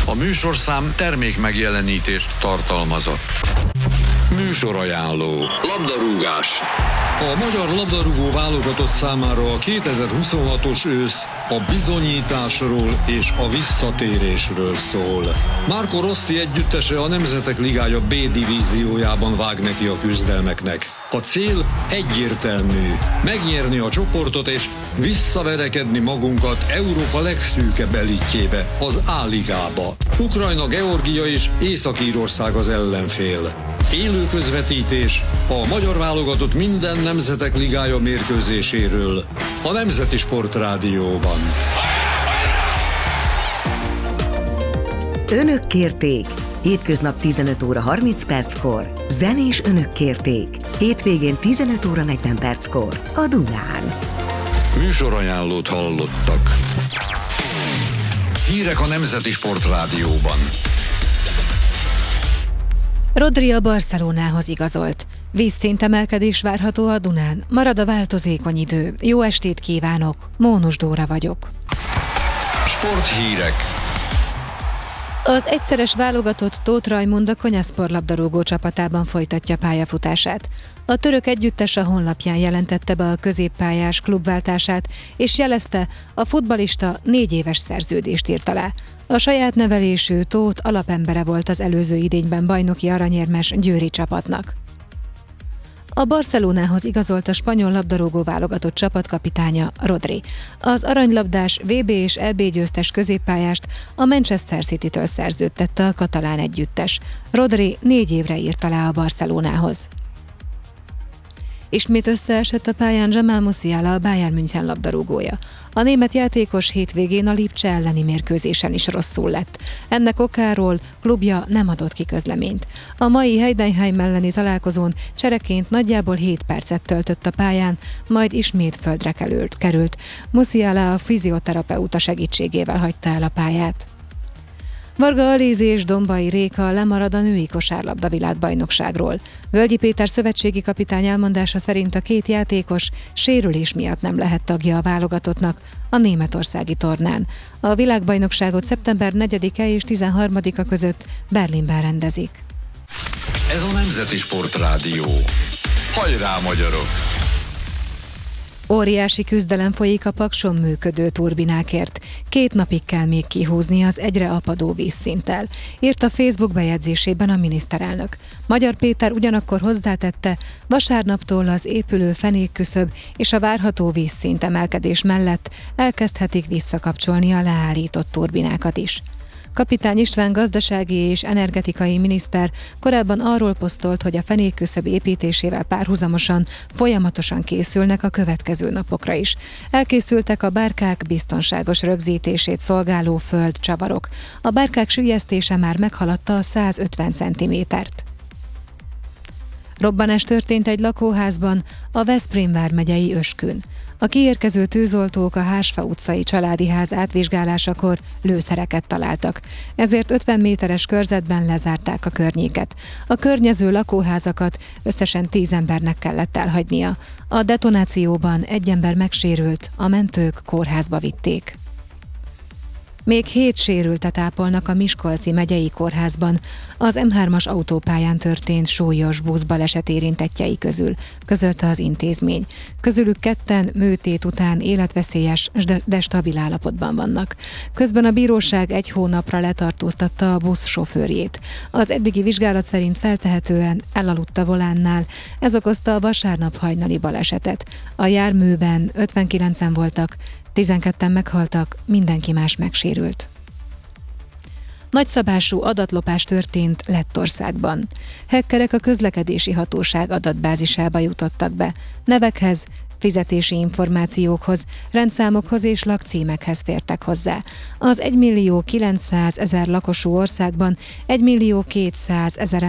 A műsorszám termékmegjelenítést tartalmazott. Műsorajánló. Labdarúgás. A magyar labdarúgó válogatott számára a 2026-os ősz a bizonyításról és a visszatérésről szól. Marco Rossi együttese a Nemzetek Ligája B divíziójában vág neki a küzdelmeknek. A cél egyértelmű: megnyerni a csoportot és visszaverekedni magunkat Európa legszűkebb elitjébe, az A-ligába. Ukrajna, Georgia és Észak-Írország az ellenfél. Élő közvetítés a magyar válogatott minden Nemzetek Ligája mérkőzéséről a Nemzeti Sportrádióban. Önök kérték. Hétköznap 15 óra 30 perckor. Zenés Önök kérték. Hétvégén 15 óra 40 perckor. A Dunán. Műsorajánlót hallottak. Hírek a Nemzeti Sportrádióban. Rodri a Barcelonához igazolt. Vízszintemelkedés várható a Dunán. Marad a változékony idő. Jó estét kívánok! Mónus Dóra vagyok. Sporthírek. Az egyszeres válogatott Tóth Rajmund a Konyaspor labdarúgó csapatában folytatja pályafutását. A török együttes a honlapján jelentette be a középpályás klubváltását, és jelezte, a futballista 4 éves szerződést írt alá. A saját nevelésű Tóth alapembere volt az előző idényben bajnoki aranyérmes győri csapatnak. A Barcelonához igazolt a spanyol labdarúgó válogatott csapatkapitánya, Rodri. Az aranylabdás, VB és EB győztes középpályást a Manchester City-től szerződtette a katalán együttes. Rodri 4 évre írt alá a Barcelonához. Ismét összeesett a pályán Jamal Musiala, a Bayern München labdarúgója. A német játékos hétvégén a Lipcse elleni mérkőzésen is rosszul lett. Ennek okáról klubja nem adott ki közleményt. A mai Heidenheim elleni találkozón csereként nagyjából 7 percet töltött a pályán, majd ismét földre került. Musiala a fizioterapeuta segítségével hagyta el a pályát. Varga Alízi és Dombai Réka lemarad a női kosárlabda világbajnokságról. Völgyi Péter szövetségi kapitány elmondása szerint a 2 játékos sérülés miatt nem lehet tagja a válogatottnak a németországi tornán. A világbajnokságot szeptember 4-e és 13-a között Berlinben rendezik. Ez a Nemzeti Sportrádió. Hajrá, magyarok! Óriási küzdelem folyik a Pakson működő turbinákért. 2 napig kell még kihúzni az egyre apadó vízszinttel, írt a Facebook bejegyzésében a miniszterelnök. Magyar Péter ugyanakkor hozzátette, vasárnaptól az épülő fenékküszöb és a várható vízszint emelkedés mellett elkezdhetik visszakapcsolni a leállított turbinákat is. Kapitány István gazdasági és energetikai miniszter korábban arról posztolt, hogy a fenékküszöb építésével párhuzamosan folyamatosan készülnek a következő napokra is. Elkészültek a bárkák biztonságos rögzítését szolgáló földcsavarok. A bárkák süllyesztése már meghaladta a 150 cm-t. Robbanás történt egy lakóházban a Veszprém vármegyei Öskün. A kiérkező tűzoltók a Hársfa utcai családi ház átvizsgálásakor lőszereket találtak. Ezért 50 méteres körzetben lezárták a környéket. A környező lakóházakat összesen 10 embernek kellett elhagynia. A detonációban 1 ember megsérült, a mentők kórházba vitték. Még 7 sérültet ápolnak a Miskolci megyei kórházban. Az M3-as autópályán történt súlyos buszbaleset érintettjei közül, közölte az intézmény. Közülük 2 műtét után életveszélyes, de stabil állapotban vannak. Közben a bíróság 1 hónapra letartóztatta a busz sofőrjét. Az eddigi vizsgálat szerint feltehetően elaludt a volánnál, ez okozta a vasárnap hajnali balesetet. A járműben 59-en voltak, 12-en meghaltak, mindenki más megsérült. Nagyszabású adatlopás történt Lettországban. Hackerek a közlekedési hatóság adatbázisába jutottak be. Nevekhez, fizetési információkhoz, rendszámokhoz és lakcímekhez fértek hozzá. Az 1.900.000 lakosú országban 1.200.000